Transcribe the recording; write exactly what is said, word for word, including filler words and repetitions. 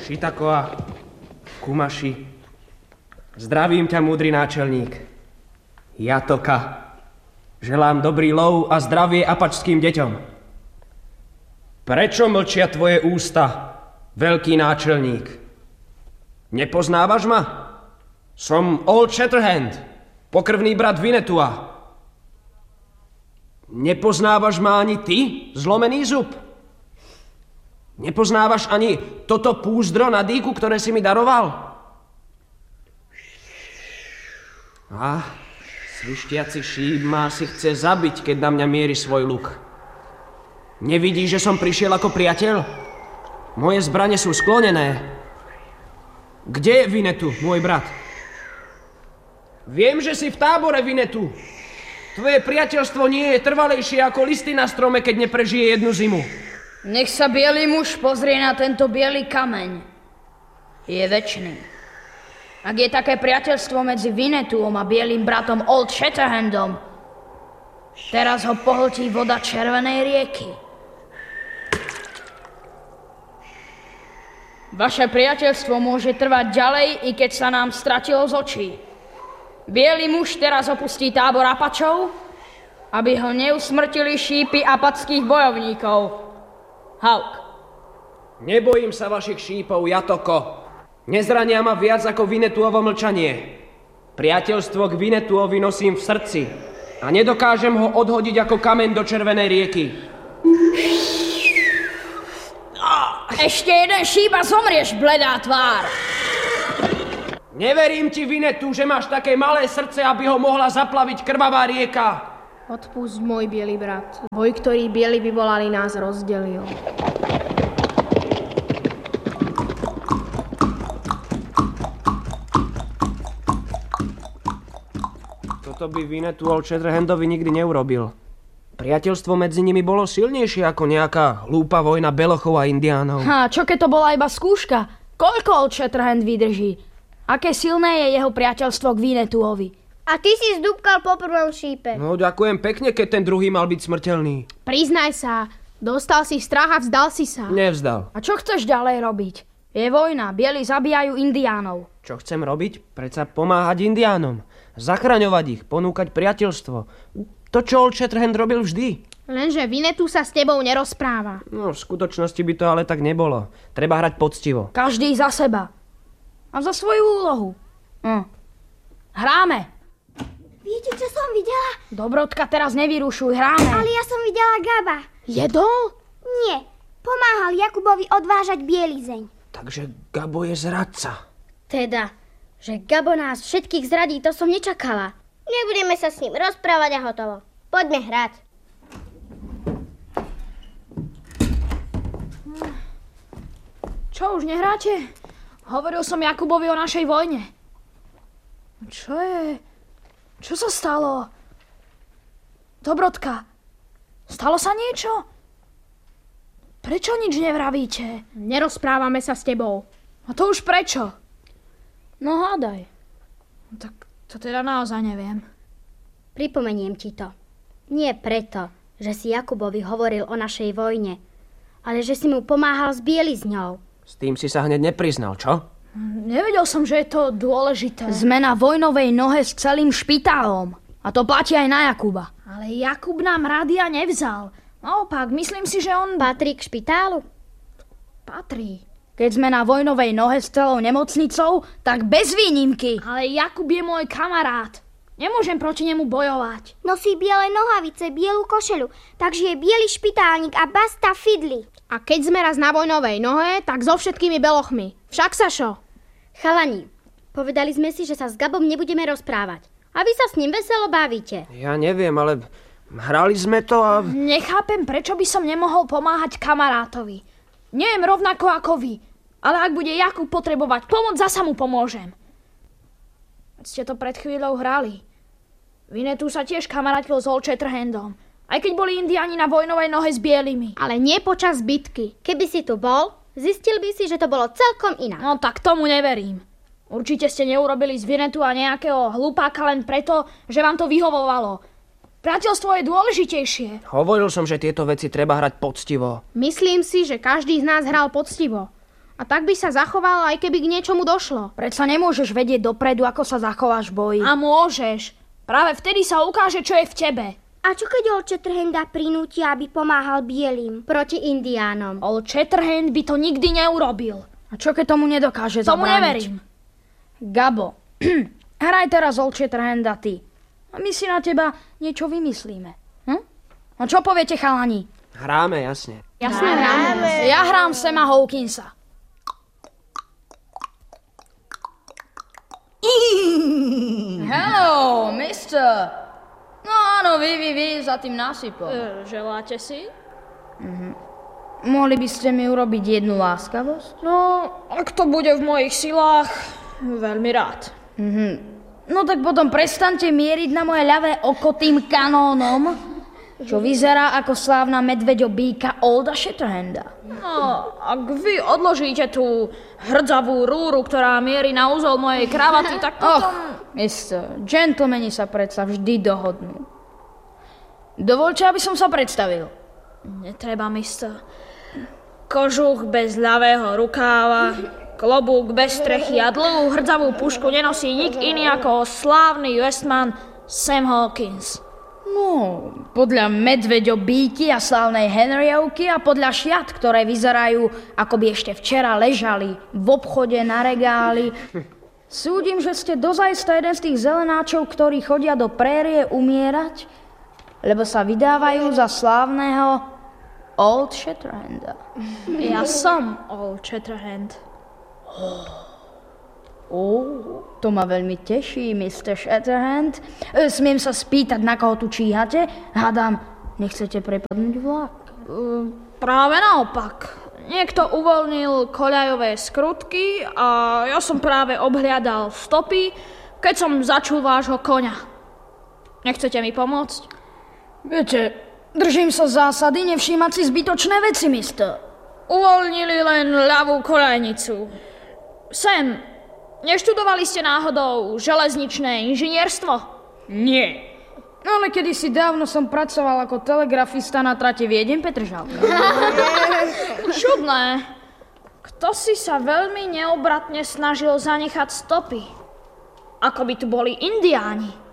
Šitakoa, Kumaši, zdravím ťa, múdry náčelník. Jatoka, želám dobrý lov a zdravie apačským deťom. Prečo mlčia tvoje ústa, veľký náčelník? Nepoznávaš ma? Som Old Shatterhand, pokrvný brat Vinetua. Nepoznávaš ma ani ty, zlomený zub? Nepoznávaš ani toto púzdro na dýku, ktoré si mi daroval? A svištiaci šíp ma si chce zabiť, keď na mňa mierí svoj luk. Nevidíš, že som prišiel ako priateľ? Moje zbrane sú sklonené. Kde je Vinetu, môj brat? Viem, že si v tábore, Vinetu. Tvoje priateľstvo nie je trvalejšie ako listy na strome, keď neprežije jednu zimu. Nech sa bielý muž pozrie na tento biely kameň. Je večný. Ak je také priateľstvo medzi Vinetuom a bielým bratom Old Shatterhandom, teraz ho pohltí voda Červenej rieky. Vaše priateľstvo môže trvať ďalej, i keď sa nám stratilo z očí. Bielý muž teraz opustí tábor Apačov, aby ho neusmrtili šípy apačských bojovníkov. Hauk. Nebojím sa vašich šípov, Jatoko. Nezrania ma viac ako Vinetuovo mlčanie. Priateľstvo k Vinetuovi nosím v srdci a nedokážem ho odhodiť ako kameň do Červenej rieky. Ešte jeden šíp a zomrieš, bledá tvár. Neverím ti, Vinetu, že máš také malé srdce, aby ho mohla zaplaviť krvavá rieka. Odpusť, môj biely brat. Boj, ktorý bieli vyvolali, nás rozdelil. Toto by Vinetu Old Shatterhandovi nikdy neurobil. Priateľstvo medzi nimi bolo silnejšie ako nejaká hlúpa vojna belochov a indiánov. Ha, čo keď to bola iba skúška? Koľko Old Shatterhand vydrží? Aké silné je jeho priateľstvo k Vinetuovi? A ty si zdúbkal po prvom šípe. No, ďakujem pekne, keď ten druhý mal byť smrteľný. Priznaj sa, dostal si strach a vzdal si sa. Nevzdal. A čo chceš ďalej robiť? Je vojna, bieli zabíjajú indiánov. Čo chcem robiť? Predsa pomáhať indiánom. Zachraňovať ich, ponúkať priateľstvo. To, čo Old Shatterhand robil vždy. Lenže Vinetu sa s tebou nerozpráva. No, v skutočnosti by to ale tak nebolo. Treba hrať poctivo. Každý za seba. A za svoju úlohu. Hm. Hráme. Viete, čo som videla? Dobrotka, teraz nevyrušuj, hráme. Ale ja som videla Gaba. Jedol? Nie, pomáhal Jakubovi odvážať bielizeň. Takže Gabo je zradca. Teda, že Gabo nás všetkých zradí, to som nečakala. Nebudeme sa s ním rozprávať a hotovo. Poďme hrať. Čo, už nehráte? Hovoril som Jakubovi o našej vojne. Čo je... Čo sa stalo? Dobrotka, stalo sa niečo? Prečo nič nevravíte? Nerozprávame sa s tebou. A to už prečo? No hádaj. Tak to teda naozaj neviem. Pripomeniem ti to. Nie preto, že si Jakubovi hovoril o našej vojne, ale že si mu pomáhal s bielizňou. S tým si sa hneď nepriznal, čo? Nevedel som, že je to dôležité. Sme na vojnovej nohe s celým špitálom. A to platí aj na Jakuba. Ale Jakub nám rádia nevzal. Naopak, myslím si, že on... Patrí k špitálu? Patrí. Keď sme na vojnovej nohe s celou nemocnicou, tak bez výnimky. Ale Jakub je môj kamarát. Nemôžem proti nemu bojovať. Nosí biele nohavice, bielu košelu, takže je biely špitálnik a basta fidli. A keď sme raz na vojnovej nohe, tak so všetkými belochmi. Však sa šo? Chalani, povedali sme si, že sa s Gabom nebudeme rozprávať. A vy sa s ním veselo bavíte. Ja neviem, ale hrali sme to a... Nechápem, prečo by som nemohol pomáhať kamarátovi. Neviem rovnako ako vy, ale ak bude Jakub potrebovať pomoc, zasa mu pomôžem. Ste to pred chvíľou hrali. Vinetu sa tiež kamarátil s Old Shatterhandom. Aj keď boli indiáni na vojnovej nohe s bielými. Ale nie počas bitky. Keby si tu bol, zistil by si, že to bolo celkom inak. No tak tomu neverím. Určite ste neurobili z Vinetu a nejakého hlupáka len preto, že vám to vyhovovalo. Priateľstvo je dôležitejšie. Hovoril som, že tieto veci treba hrať poctivo. Myslím si, že každý z nás hral poctivo. A tak by sa zachoval, aj keby k niečomu došlo. Predsa nemôžeš vedieť dopredu, ako sa zachováš v boji. A môžeš. Práve vtedy sa ukáže, čo je v tebe. A čo keď Old Shatterhanda prinútia, aby pomáhal bielým? Proti indiánom. Old Shatterhand by to nikdy neurobil. A čo keď tomu nedokáže zabrániť? Tomu neverím. Gabo, hraj teraz Old Shatterhanda ty. A my si na teba niečo vymyslíme. Hm? A čo poviete, chalani? Hráme, jasne. Jasne, hráme. Ja hrám Sama Hawkinsa. Hello, mister. No áno, vy, vy, vy, za tým násypom. E, želáte si? Mhm. Mohli by ste mi urobiť jednu láskavosť? No, ak to bude v mojich silách, veľmi rád. Mhm. No tak potom prestaňte mieriť na moje ľavé oko tým kanónom, čo vyzerá ako slávna medveďobíka Olda Shatterhanda. No, ak vy odložíte tú hrdzavú rúru, ktorá mierí na úzol mojej kravaty, tak potom... Och, mister, gentlemani sa predsa vždy dohodnú. Dovoľte, aby som sa predstavil. Netreba, mister. Kožuch bez ľavého rukáva, klobúk bez strechy a dlhú hrdzavú pušku nenosí nik iný ako slávny Westman Sam Hawkins. No, podľa medveďobíky a slávnej Henryovky a podľa šiat, ktoré vyzerajú, ako by ešte včera ležali v obchode na regáli. Súdim, že ste dozajsta jeden z tých zelenáčov, ktorí chodia do prérie umierať, lebo sa vydávajú za slávneho Old Shatterhanda. Ja som Old Shatterhand. Oh, to ma veľmi teší, mister Shatterhand. E, smiem sa spýtať, na koho tu číhate? Hádam, nechcete prepadnúť vlak? Uh, práve naopak. Niekto uvoľnil koľajové skrutky a ja som práve obhliadal stopy, keď som začul vášho koňa. Nechcete mi pomôcť? Viete, držím sa zásady nevšímať si zbytočné veci, mister. Uvoľnili len ľavú koľajnicu. Sam, neštudovali ste náhodou železničné inžinierstvo? Nie. Ale kedysi dávno som pracoval ako telegrafista na trate Viedeň-Petržalka. Čudné. Kto si sa veľmi neobratne snažil zanechať stopy? Ako by tu boli indiáni.